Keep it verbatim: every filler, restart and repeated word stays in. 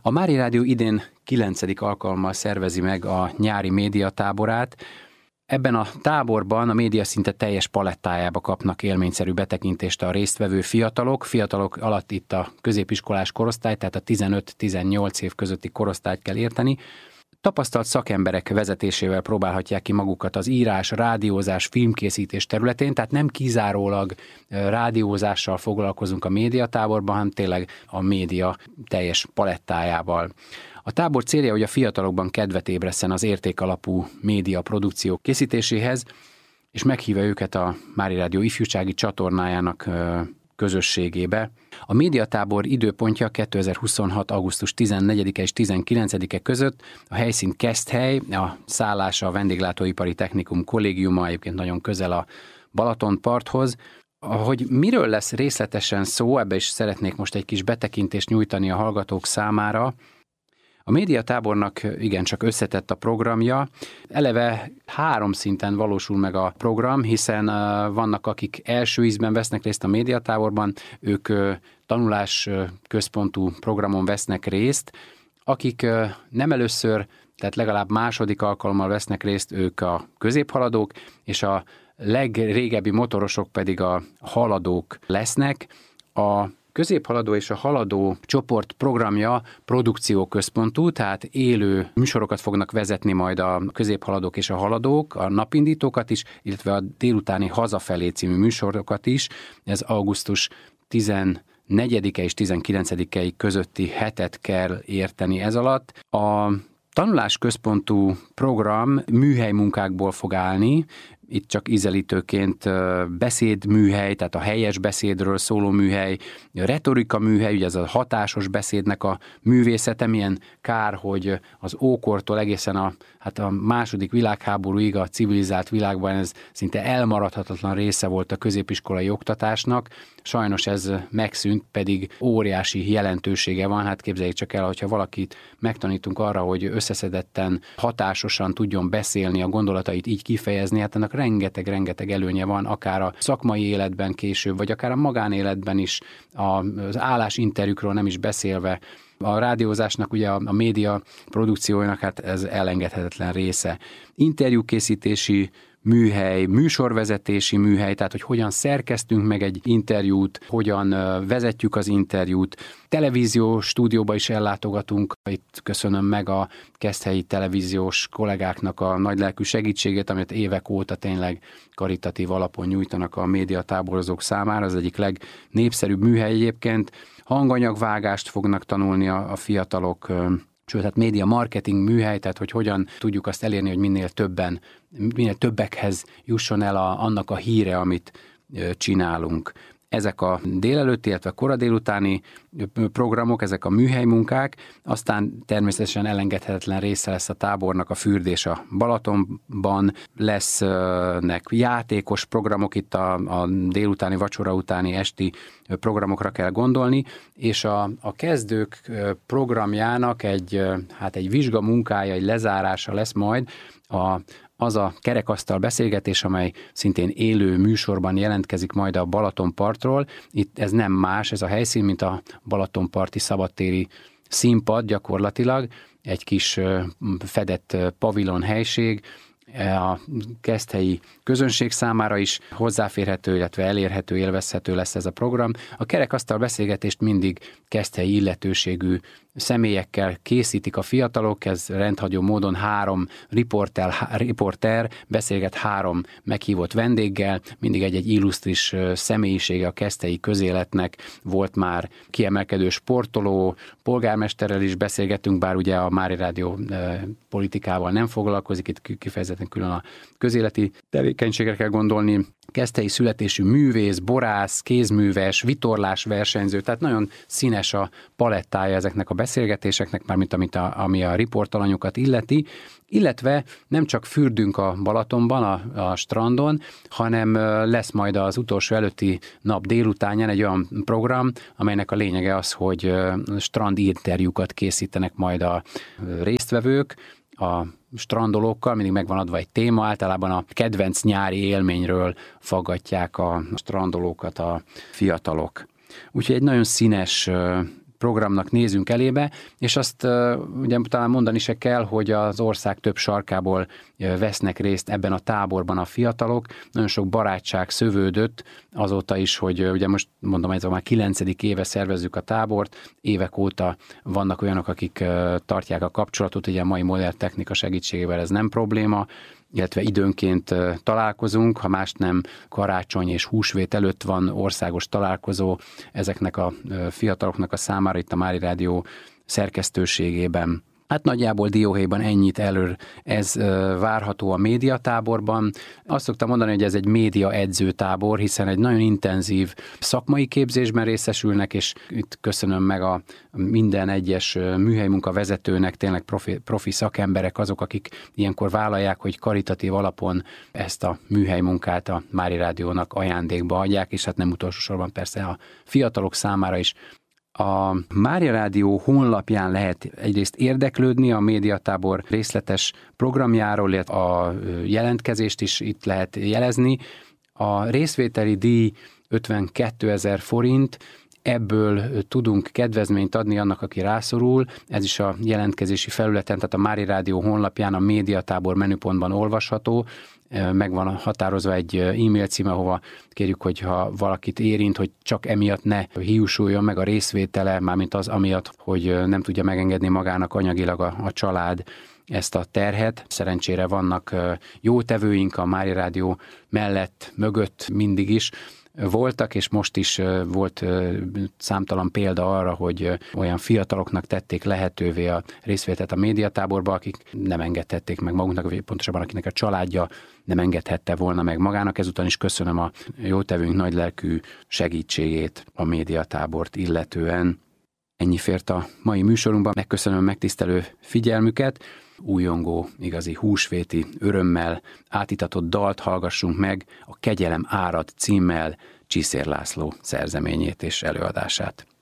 A Mári Rádió idén kilencedik alkalommal szervezi meg a nyári médiatáborát. Ebben a táborban a média szinte teljes palettájába kapnak élményszerű betekintést a résztvevő fiatalok. Fiatalok alatt itt a középiskolás korosztály, tehát a tizenöt-tizennyolc év közötti korosztályt kell érteni. Tapasztalt szakemberek vezetésével próbálhatják ki magukat az írás, rádiózás, filmkészítés területén, tehát nem kizárólag rádiózással foglalkozunk a médiatáborban, hanem tényleg a média teljes palettájával. A tábor célja, hogy a fiatalokban kedvet ébresszen az értékalapú média produkció készítéséhez, és meghívja őket a Mári Rádió ifjúsági csatornájának közösségébe. A médiatábor időpontja kétezer-huszonhat. augusztus tizennegyedike és tizenkilencedike között. A helyszín Keszthely, a szállása a Vendéglátóipari Technikum kollégiuma, egyébként nagyon közel a Balatonparthoz. Hogy miről lesz részletesen szó, ebbe is szeretnék most egy kis betekintést nyújtani a hallgatók számára. A médiatábornak igencsak összetett a programja. Eleve három szinten valósul meg a program, hiszen vannak, akik első ízben vesznek részt a médiatáborban, ők tanulás központú programon vesznek részt. Akik nem először, tehát legalább második alkalommal vesznek részt, ők a középhaladók, és a legrégebbi motorosok pedig a haladók lesznek. A középhaladó és a haladó csoport programja produkcióközpontú, tehát élő műsorokat fognak vezetni majd a középhaladók és a haladók, a napindítókat is, illetve a délutáni Hazafelé című műsorokat is. Ez augusztus tizennegyedike és tizenkilencedike közötti hetet kell érteni ez alatt. A tanulásközpontú program műhelymunkákból fog állni. Itt csak ízelítőként beszédműhely, tehát a helyes beszédről szóló műhely, retorika műhely, ugye ez a hatásos beszédnek a művészete, milyen kár, hogy az ókortól egészen a, hát a második világháborúig a civilizált világban ez szinte elmaradhatatlan része volt a középiskolai oktatásnak. Sajnos ez megszűnt, pedig óriási jelentősége van. Hát képzeljék csak el, hogyha valakit megtanítunk arra, hogy összeszedetten, hatásosan tudjon beszélni, a gondolatait így kifejezni, hát ennek rengeteg-rengeteg előnye van, akár a szakmai életben később, vagy akár a magánéletben is, az állásinterjúkról nem is beszélve. A rádiózásnak, ugye a, a média produkciójának hát ez elengedhetetlen része. Interjúkészítési műhely, műsorvezetési műhely, tehát hogy hogyan szerkesztünk meg egy interjút, hogyan vezetjük az interjút. Televíziós stúdióba is ellátogatunk. Itt köszönöm meg a keszthelyi televíziós kollégáknak a nagylelkű segítségét, amit évek óta tényleg karitatív alapon nyújtanak a médiatáborozók számára. Az egyik legnépszerűbb műhely egyébként. Hanganyagvágást fognak tanulni a, a fiatalok, sőt, hát média marketing műhely, tehát hogy hogyan tudjuk azt elérni, hogy minél többen, minél többekhez jusson el a, annak a híre, amit csinálunk. Ezek a délelőtti, illetve kora délutáni programok, ezek a műhelymunkák, aztán természetesen elengedhetetlen része lesz a tábornak a fürdés a Balatonban, lesznek játékos programok, itt a, a délutáni, vacsora utáni esti programokra kell gondolni, és a, a kezdők programjának egy, hát egy vizsgamunkája, egy lezárása lesz majd a az a kerekasztal beszélgetés, amely szintén élő műsorban jelentkezik majd a Balatonpartról. Itt ez nem más, ez a helyszín, mint a Balatonparti szabadtéri színpad gyakorlatilag, egy kis fedett pavilon helység, a keszthelyi közönség számára is hozzáférhető, illetve elérhető, élvezhető lesz ez a program. A kerekasztal beszélgetést mindig keszthelyi illetőségű személyekkel készítik a fiatalok, ez rendhagyó módon három riporter, riporter beszélget három meghívott vendéggel, mindig egy-egy illusztris személyisége a keszthelyi közéletnek, volt már kiemelkedő sportoló, polgármesterrel is beszélgettünk, bár ugye a Mári Rádió politikával nem foglalkozik, itt kifejezetten külön a közéleti tevékenységre kell gondolni, keszthelyi születésű művész, borász, kézműves, vitorlás versenyző, tehát nagyon színes a palettája ezeknek a beszélgetéseknek, mármint amit a, ami a riportalanyokat illeti, illetve nem csak fürdünk a Balatonban, a, a strandon, hanem lesz majd az utolsó előtti nap délutánján egy olyan program, amelynek a lényege az, hogy strand interjúkat készítenek majd a résztvevők, a strandolókkal, mindig megvan adva egy téma, általában a kedvenc nyári élményről faggatják a strandolókat a fiatalok. Úgyhogy egy nagyon színes programnak nézünk elébe, és azt ugye talán mondani se kell, hogy az ország több sarkából vesznek részt ebben a táborban a fiatalok. Nagyon sok barátság szövődött azóta is, hogy ugye most mondom, ez már kilencedik éve szervezzük a tábort, évek óta vannak olyanok, akik tartják a kapcsolatot, ugye a mai modern technika segítségével ez nem probléma, illetve időnként találkozunk, ha mást nem karácsony és húsvét előtt van országos találkozó ezeknek a fiataloknak a számára itt a Mári Rádió szerkesztőségében. Hát nagyjából dióhéjban ennyit elő, ez várható a médiatáborban. Azt szoktam mondani, hogy ez egy média edzőtábor, hiszen egy nagyon intenzív szakmai képzésben részesülnek, és itt köszönöm meg a minden egyes műhelymunka vezetőnek, tényleg profi, profi szakemberek azok, akik ilyenkor vállalják, hogy karitatív alapon ezt a műhelymunkát a Mári Rádiónak ajándékba adják, és hát nem utolsó sorban persze a fiatalok számára is. A Mári Rádió honlapján lehet egyrészt érdeklődni a médiatábor részletes programjáról, illetve a jelentkezést is itt lehet jelezni. A részvételi díj ötvenkétezer forint, ebből tudunk kedvezményt adni annak, aki rászorul. Ez is a jelentkezési felületen, tehát a Mári Rádió honlapján a médiatábor menüpontban olvasható. Meg van határozva egy e-mail címe, ahova kérjük, hogyha valakit érint, hogy csak emiatt ne hiúsuljon meg a részvétele, mármint az amiatt, hogy nem tudja megengedni magának anyagilag a, a család ezt a terhet. Szerencsére vannak jótevőink a Mári Rádió mellett, mögött mindig is voltak, és most is volt számtalan példa arra, hogy olyan fiataloknak tették lehetővé a részvételt a médiatáborba, akik nem engedhették meg maguknak, vagy pontosabban akinek a családja nem engedhette volna meg magának. Ezután is köszönöm a jótevőnk nagylelkű segítségét a médiatábort illetően. Ennyi fért a mai műsorunkban. Megköszönöm megtisztelő figyelmüket. Újongó, igazi húsvéti örömmel átitatott dalt hallgassunk meg, a Kegyelem árad címmel Csiszér László szerzeményét és előadását.